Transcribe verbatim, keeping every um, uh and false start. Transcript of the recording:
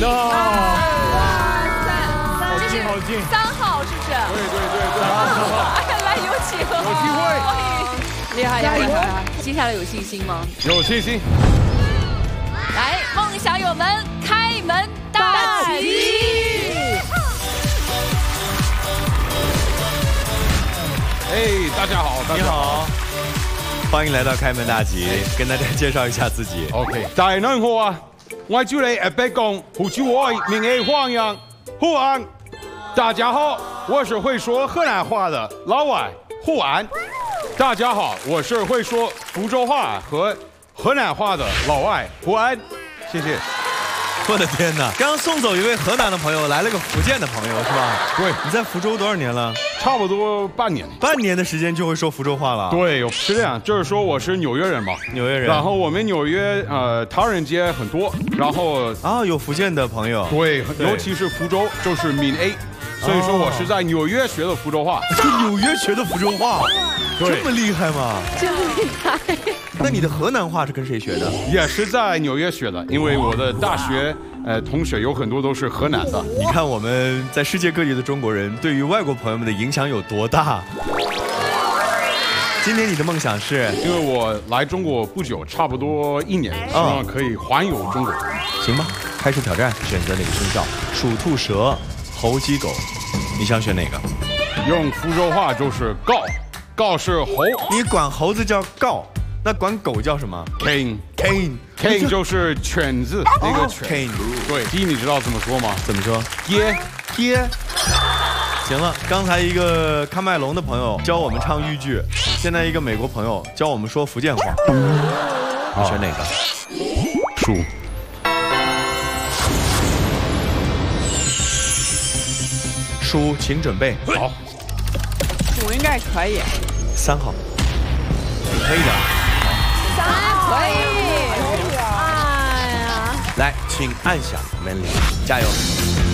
那哇塞， 好近好近， 三号是不是？ 对对对对，三号。 哎，来有请， 有机会，厉害厉害厉害！接下来有信心吗？ 有信心。 来，梦想友们，开门大吉！ 哎，大家好，大家你好，歡迎來到開門大吉，跟大家介紹一下自己。 OK， 大家好啊，我叫你阿伯公，胡椒愛，名為黃洋，胡安。大家好，我是會說河南話的老外胡安。大家好，我是會說福州話和河南話的老外胡安。謝謝。 我的天哪！剛送走一位河南的朋友，來了個福建的朋友，是吧？ 對， 你在福州多少年了？ 差不多半年。 半年的時間就會說福州話了？ 對，是這樣，就是說我是紐約人嘛， 紐約人。 然後我們紐約呃唐人街很多，然後啊有福建的朋友。 對，尤其是福州，就是閩 A，所以說我是在紐約學的福州話。 在紐約學的福州話，這麼厲害嗎？ 真厲害！ 那你的河南話是跟誰學的？ 也是在紐約學的，因為我的大學呃同學有很多都是河南的。 你看我們在世界各地的中國人對於外國朋友們的影響有多大？今天你的夢想是？ 因為我來中國不久，差不多一年，希望可以環遊中國。 行吧，開始挑戰，選擇哪個生肖？鼠、兔、蛇、猴、雞、狗，你想選哪個？ 用福州話就是告，告是猴。 你管猴子叫告，那管狗叫什麼 ？King King King 就是犬字那個犬。對，雞你知道怎麼說嗎？ 怎麼說？ 耶耶。行了，剛才一個喀麥隆的朋友教我們唱豫劇，現在一個美國朋友教我們說福建話。你選哪個？ 鼠。 鼠，請準備。 好。 鼠應該可以。 三號。可以的。 三號可以。哎呀。 來，請按響門鈴，加油。